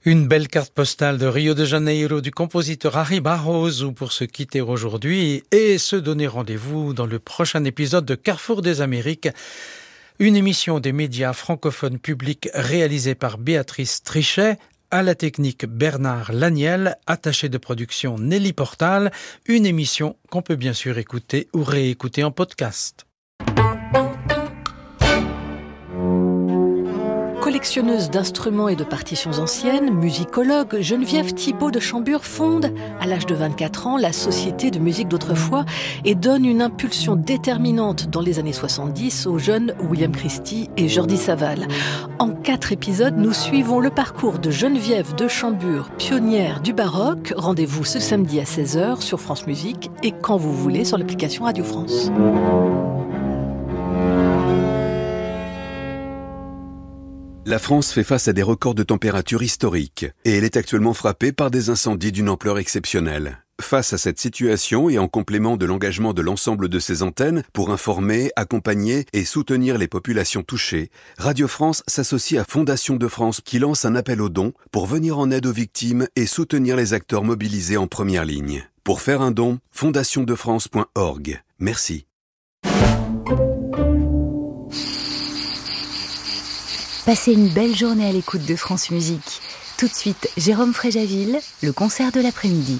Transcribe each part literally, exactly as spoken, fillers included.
Une belle carte postale de Rio de Janeiro du compositeur Harry Barroso pour se quitter aujourd'hui et se donner rendez-vous dans le prochain épisode de Carrefour des Amériques, une émission des médias francophones publics réalisée par Béatrice Trichet, à la technique Bernard Laniel, attaché de production Nelly Portal, une émission qu'on peut bien sûr écouter ou réécouter en podcast. Collectionneuse d'instruments et de partitions anciennes, musicologue, Geneviève Thibault de Chambure fonde, à l'âge de vingt-quatre ans, la Société de musique d'autrefois et donne une impulsion déterminante dans les années soixante-dix aux jeunes William Christie et Jordi Savall. En quatre épisodes, nous suivons le parcours de Geneviève de Chambure, pionnière du baroque. Rendez-vous ce samedi à seize heures sur France Musique et quand vous voulez sur l'application Radio France. La France fait face à des records de température historiques et elle est actuellement frappée par des incendies d'une ampleur exceptionnelle. Face à cette situation et en complément de l'engagement de l'ensemble de ses antennes pour informer, accompagner et soutenir les populations touchées, Radio France s'associe à Fondation de France qui lance un appel aux dons pour venir en aide aux victimes et soutenir les acteurs mobilisés en première ligne. Pour faire un don, fondation de france point org. Merci. Passez une belle journée à l'écoute de France Musique. Tout de suite, Jérôme Fréjaville, le concert de l'après-midi.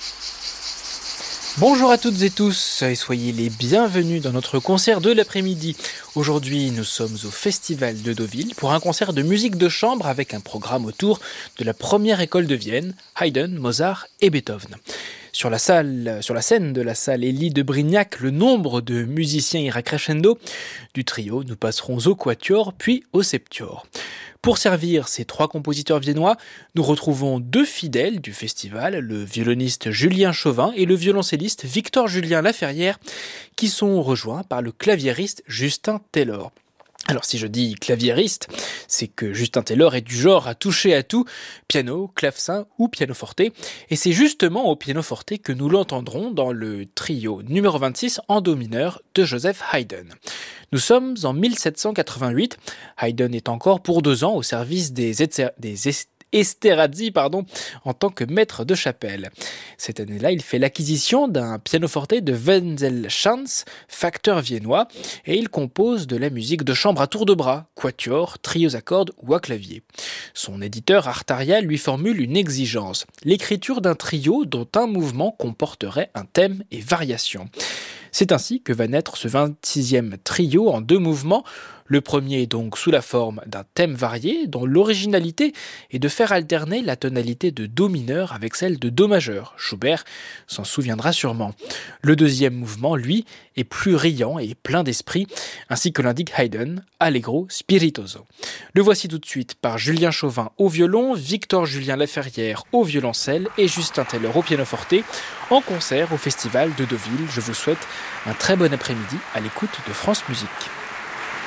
Bonjour à toutes et tous et soyez les bienvenus dans notre concert de l'après-midi. Aujourd'hui, nous sommes au Festival de Deauville pour un concert de musique de chambre avec un programme autour de la première école de Vienne, Haydn, Mozart et Beethoven. Sur la salle, sur la scène de la salle Élie de Brignac, le nombre de musiciens ira crescendo. Du trio, nous passerons au quatuor puis au septuor. Pour servir ces trois compositeurs viennois, nous retrouvons deux fidèles du festival, le violoniste Julien Chauvin et le violoncelliste Victor-Julien Laferrière, qui sont rejoints par le claviériste Justin Taylor. Alors si je dis claviériste, c'est que Justin Taylor est du genre à toucher à tout, piano, clavecin ou pianoforte, et c'est justement au pianoforte que nous l'entendrons dans le trio numéro vingt-six en do mineur de Joseph Haydn. Nous sommes en mille sept cent quatre-vingt-huit, Haydn est encore pour deux ans au service des, Etzer- des est- Esterhazy, pardon, en tant que maître de chapelle. Cette année-là, il fait l'acquisition d'un pianoforte de Wenzel Schantz, facteur viennois, et il compose de la musique de chambre à tour de bras, quatuor, trios à cordes ou à clavier. Son éditeur Artaria lui formule une exigence, l'écriture d'un trio dont un mouvement comporterait un thème et variation. C'est ainsi que va naître ce vingt-sixième trio en deux mouvements. Le premier est donc sous la forme d'un thème varié dont l'originalité est de faire alterner la tonalité de do mineur avec celle de do majeur. Schubert s'en souviendra sûrement. Le deuxième mouvement, lui, est plus riant et plein d'esprit, ainsi que l'indique Haydn, allegro spiritoso. Le voici tout de suite par Julien Chauvin au violon, Victor-Julien Laferrière au violoncelle et Justin Taylor au pianoforte, en concert au Festival de Deauville. Je vous souhaite un très bon après-midi à l'écoute de France Musique.